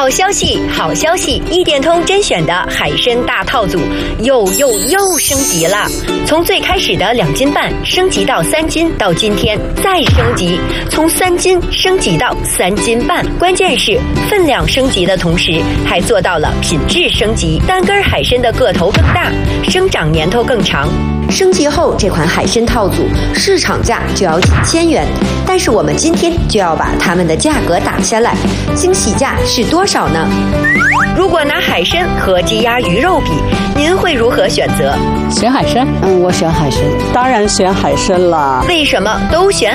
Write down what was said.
好消息，好消息！一点通甄选的海参大套组又升级了，从最开始的2斤半升级到3斤，到今天再升级，从3斤升级到3斤半。关键是分量升级的同时，还做到了品质升级，单根海参的个头更大，生长年头更长。升级后，这款海参套组市场价就要几千元，但是我们今天就要把它们的价格打下来，惊喜价是多少呢？如果拿海参和鸡鸭鱼肉比，您会如何选择？ 选海参。 我选海参，当然选海参了。 为什么都选